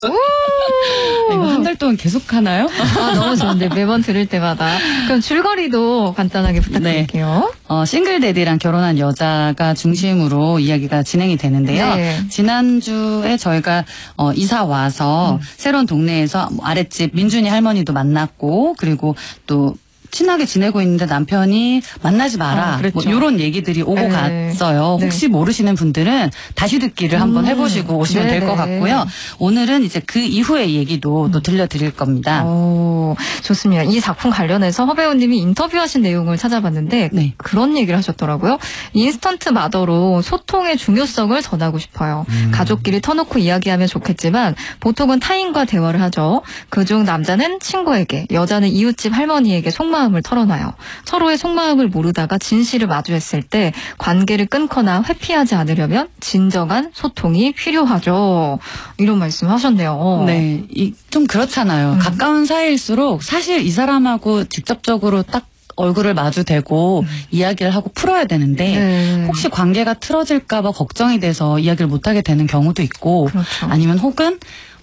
이거 한 달 동안 계속 하나요? 아, 너무 좋은데 매번 들을 때마다. 그럼 줄거리도 간단하게 부탁드릴게요. 네. 싱글데디랑 결혼한 여자가 중심으로 이야기가 진행이 되는데요. 네. 지난주에 저희가 이사 와서 새로운 동네에서 아랫집 민준이 할머니도 만났고 그리고 또 친하게 지내고 있는데 남편이 만나지 마라. 그랬죠. 뭐 이런 얘기들이 오고 네. 갔어요. 네. 혹시 모르시는 분들은 다시 듣기를 한번 해보시고 오시면 될 것 네네. 같고요. 오늘은 이제 그 이후의 얘기도 또 들려드릴 겁니다. 오, 좋습니다. 이 작품 관련해서 허 배우님이 인터뷰하신 내용을 찾아봤는데 네. 그런 얘기를 하셨더라고요. 인스턴트 마더로 소통의 중요성을 전하고 싶어요. 가족끼리 터놓고 이야기하면 좋겠지만 보통은 타인과 대화를 하죠. 그중 남자는 친구에게, 여자는 이웃집 할머니에게 속마음을 털어놔요. 서로의 속마음을 모르다가 진실을 마주했을 때 관계를 끊거나 회피하지 않으려면 진정한 소통이 필요하죠. 이런 말씀을 하셨네요. 네, 좀 그렇잖아요. 가까운 사이일수록 사실 이 사람하고 직접적으로 딱 얼굴을 마주대고 이야기를 하고 풀어야 되는데 네. 혹시 관계가 틀어질까 봐 걱정이 돼서 이야기를 못하게 되는 경우도 있고 그렇죠. 아니면 혹은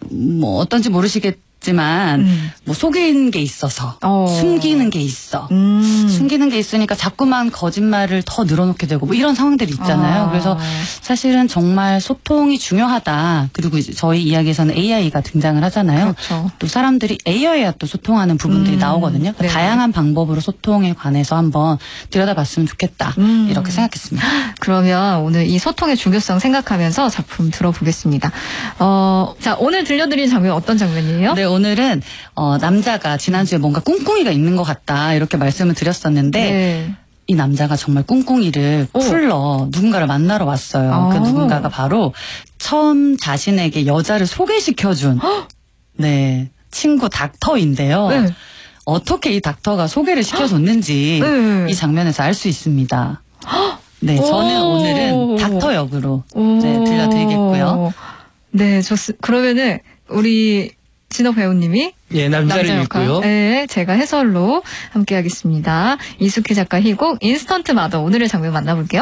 뭐 어떤지 모르시겠지만 뭐 속이는 게 있어서 숨기는 게 있어. 숨기는 게 있으니까 자꾸만 거짓말을 더 늘어놓게 되고 뭐 이런 상황들이 있잖아요. 그래서 사실은 정말 소통이 중요하다. 그리고 이제 저희 이야기에서는 AI가 등장을 하잖아요. 그렇죠. 또 사람들이 AI와 또 소통하는 부분들이 나오거든요. 그러니까 네. 다양한 방법으로 소통에 관해서 한번 들여다봤으면 좋겠다. 이렇게 생각했습니다. 그러면 오늘 이 소통의 중요성 생각하면서 작품 들어보겠습니다. 자, 오늘 들려드릴 장면 어떤 장면이에요? 네, 오늘은 남자가 지난주에 뭔가 꿍꿍이가 있는 것 같다 이렇게 말씀을 드렸었는데 네. 이 남자가 정말 꿍꿍이를 풀러 누군가를 만나러 왔어요. 그 누군가가 바로 처음 자신에게 여자를 소개시켜준 네 친구 닥터인데요. 네. 어떻게 이 닥터가 소개를 시켜줬는지 네. 이 장면에서 알 수 있습니다. 네, 저는 오늘은 닥터 역으로 네, 들려드리겠고요. 네, 그러면은 우리 진호 배우님이 예, 남자를 역할, 읽고요. 네, 제가 해설로 함께하겠습니다. 이숙희 작가 희곡 인스턴트 마더 오늘의 장면 만나볼게요.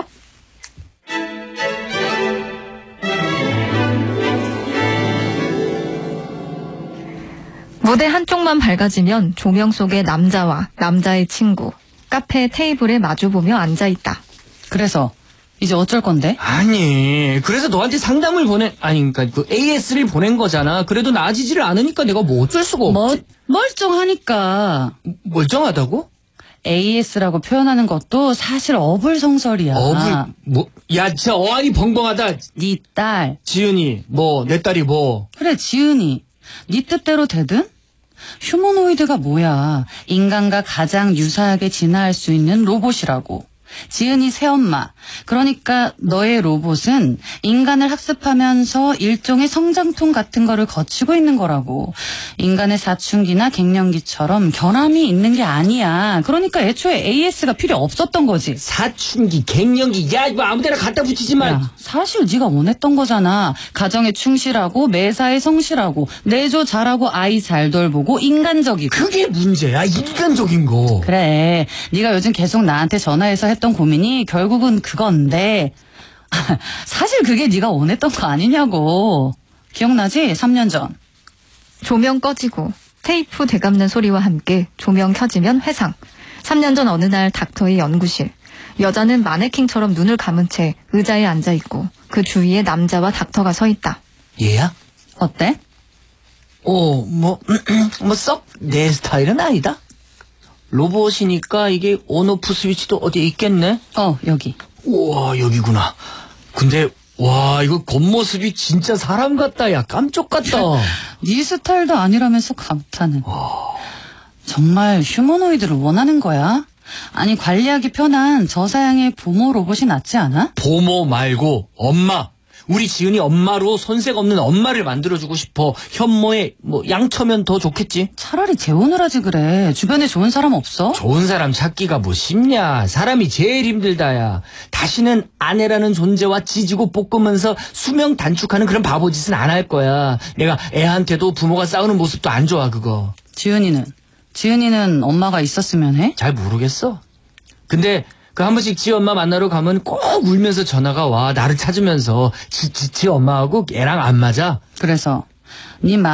무대 한쪽만 밝아지면 조명 속에 남자와 남자의 친구 카페 테이블에 마주보며 앉아있다. 그래서 이제 어쩔 건데? 아니, 그래서 너한테 상담을 그러니까 그 AS를 보낸 거잖아. 그래도 나아지지를 않으니까 내가 뭐 어쩔 수가 없지. 멀쩡하니까. 멀쩡하다고? AS라고 표현하는 것도 사실 어불성설이야. 야, 진짜 어안이 벙벙하다. 네 딸. 지은이, 내 딸이 뭐. 그래, 지은이. 네 뜻대로 되든? 휴머노이드가 뭐야. 인간과 가장 유사하게 진화할 수 있는 로봇이라고. 지은이 새엄마. 그러니까 너의 로봇은 인간을 학습하면서 일종의 성장통 같은 거를 거치고 있는 거라고. 인간의 사춘기나 갱년기처럼 결함이 있는 게 아니야. 그러니까 애초에 AS가 필요 없었던 거지. 사춘기, 갱년기, 야, 이거 아무데나 갖다 붙이지 마. 야, 사실 네가 원했던 거잖아. 가정에 충실하고 매사에 성실하고 내조 잘하고 아이 잘 돌보고 인간적이고. 그게 문제야, 인간적인 거. 그래, 네가 요즘 계속 나한테 전화해서 했던 고민이 결국은 그건데 사실 그게 네가 원했던 거 아니냐고. 기억나지? 3년 전. 조명 꺼지고 테이프 되감는 소리와 함께 조명 켜지면 회상. 3년 전 어느 날 닥터의 연구실. 여자는 마네킹처럼 눈을 감은 채 의자에 앉아있고 그 주위에 남자와 닥터가 서 있다. 얘야? 어때? 썩 내 스타일은 아니다. 로봇이니까 이게 온오프 스위치도 어디에 있겠네? 여기. 우와, 여기구나. 근데, 와, 이거 겉모습이 진짜 사람 같다. 야, 깜짝 같다. 네 스타일도 아니라면서 감탄은. 정말 휴머노이드를 원하는 거야? 아니, 관리하기 편한 저사양의 부모 로봇이 낫지 않아? 보모 말고 엄마. 우리 지은이 엄마로 손색 없는 엄마를 만들어주고 싶어. 현모에 양처면 더 좋겠지. 차라리 재혼을 하지 그래. 주변에 좋은 사람 없어? 좋은 사람 찾기가 뭐 쉽냐. 사람이 제일 힘들다야. 다시는 아내라는 존재와 지지고 볶으면서 수명 단축하는 그런 바보짓은 안 할 거야. 내가 애한테도 부모가 싸우는 모습도 안 좋아, 그거. 지은이는 엄마가 있었으면 해? 잘 모르겠어. 근데 그 한 번씩 지 엄마 만나러 가면 꼭 울면서 전화가 와. 나를 찾으면서 지 엄마하고 애랑 안 맞아. 그래서 네